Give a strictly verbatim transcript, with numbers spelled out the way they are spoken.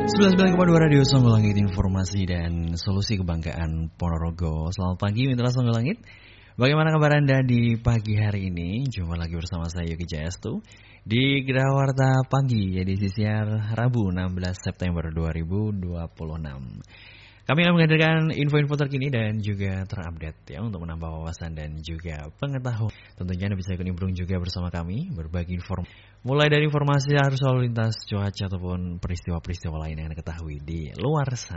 sembilan puluh sembilan koma dua Radio Songgolangit, informasi dan solusi kebanggaan Ponorogo. Selamat pagi Mitra Songgolangit. Bagaimana kabar Anda di pagi hari ini? Jumpa lagi bersama saya Yogi Jayastu di Gerawarta Pagi, edisi siar Rabu enam belas September dua ribu dua puluh enam. Kami akan menghadirkan info-info terkini dan juga terupdate ya untuk menambah wawasan dan juga pengetahuan. Tentunya Anda bisa ikut nimbrung juga bersama kami, berbagi informasi mulai dari informasi arus lalu lintas, cuaca ataupun peristiwa-peristiwa lain yang Anda ketahui di luar sana.